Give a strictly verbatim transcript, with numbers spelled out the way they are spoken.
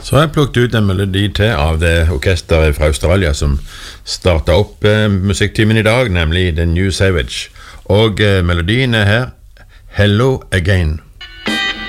Så har jeg plukket ut en melodi til av det orkesteret fra Australia som startet opp eh, musikktimen i dag, nemlig The New Savage. Og eh, melodien er her, Hello Again.